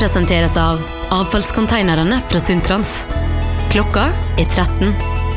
presenteres av avfallskonteinerne fra Sundtrans. Klokka 13.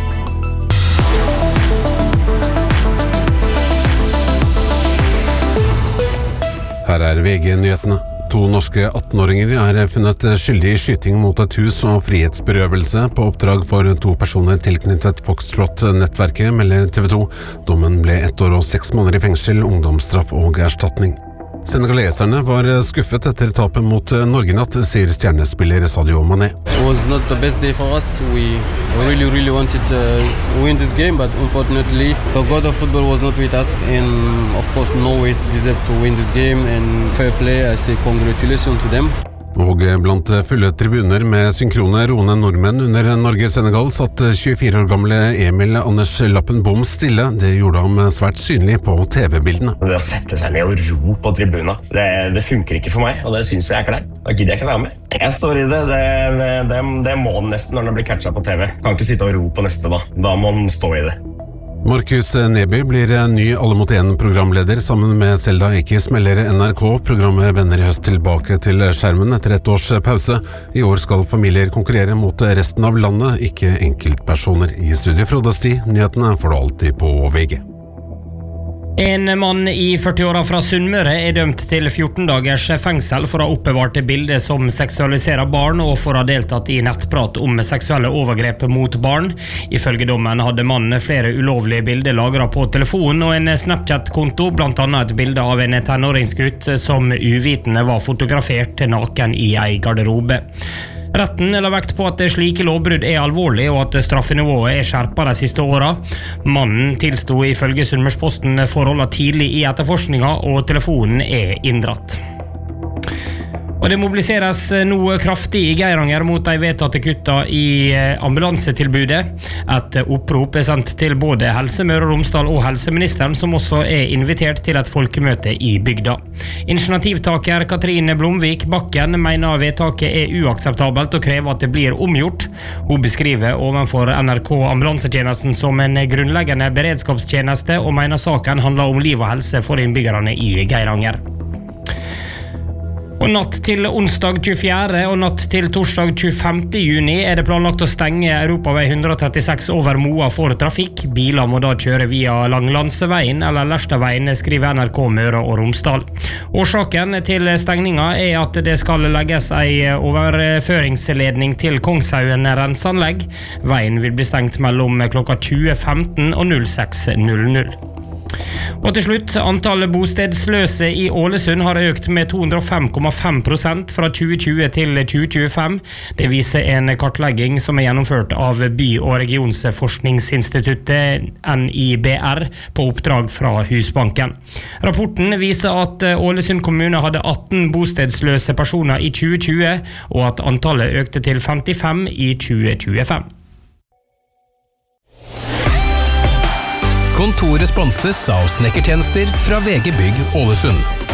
Her VG-nyhetene. 2 norske 18-åringer funnet skyldig I skyting mot et hus og frihetsberøvelse på oppdrag for 2 personer tilknyttet Foxtrot-nettverket, melder TV 2. Dommen ble 1 år og 6 måneder I fengsel, ungdomsstraff og erstatning. Senegaleserne var skuffet etter tapet mot Norge natt, sier stjernespiller Sadio Mané. It was not the best day for us. We really wanted to win this game, but unfortunately the god of football was not with us, and of course Norway deserved to win this game, and fair play, I say congratulations to them. Og blant fulle tribuner med synkrone roende nordmenn under Norge-Senegal satt 24 år gamle Emil Anders Lappen Bom stille. Det gjorde ham svært synlig på TV-bildene. Det å sette seg ned og ro på tribuna, det funker ikke for meg, og det synes jeg kleint. Da gidder jeg ikke være med. Jeg står I det må den nesten når den blir catchet på TV. Kan ikke sitte og ro på neste da. Da må den stå I det. Markus Neby blir ny Alle mot en programleder sammen med Selda Eikis, melder NRK. Programmet vender I høst tilbake til skjermen etter 1 års pause. I år skal familier konkurrere mot resten av landet, ikke enkeltpersoner. I studiet Frode Sti, nyhetene får du alltid på VG. En mann I 40-åra fra Sunnmøre dømt til 14 dagers fengsel for å ha oppbevart bilder som seksualiserer barn og for å ha deltatt I nettprat om seksuelle overgrep mot barn. Ifølge dommen hadde mannen flere ulovlige bilder lagret på telefonen og en Snapchat-konto, blant annet et bilde av en tenåringsgutt som uvitende var fotografert naken I en garderobe. Retten la vekt på at slike lovbrudd alvorlig og at straffenivået skjerpet de siste åra. Mannen tilsto ifølge Sunnmørsposten forholdene tidlig I etterforskninga, og telefonen inndratt. Og det mobiliseres nå kraftig I Geiranger mot de vedtatte kutta I ambulansetilbudet. Et opprop sendt til både Helse Møre og Romsdal og helseministeren, som også invitert til et folkemøte I bygda. Initiativtaker Katrine Blomvik Bakken mener vedtaket uakseptabelt og krever at det blir omgjort. Hun beskriver ovenfor NRK ambulansetjenesten som en grunnleggende beredskapstjeneste og mener saken handler om liv og helse for innbyggerne I Geiranger. Og natt til onsdag 24. og natt til torsdag 25. juni det planlagt å stenge Europavei 136 over Moa for trafikk. Biler må da kjøre via Langlandsveien eller Lerstaveien, skriver NRK Møre og Romsdal. Årsaken til stengninga at det skal legges en overføringsledning til Kongshaugen renseanlegg. Veien vil bli stengt mellom klokka 20.15 og 06.00. Og til slutt, antallet bostedsløse I Ålesund har økt med 205,5% fra 2020 til 2025. Det viser en kartlegging som gjennomført av By- og regionsforskningsinstituttet NIBR på oppdrag fra Husbanken. Rapporten viser at Ålesund kommune hadde 18 bostedsløse personer I 2020, og at antallet økte til 55 I 2025. Kontoret sponses av snekkertjenester fra VG Bygg Ålesund.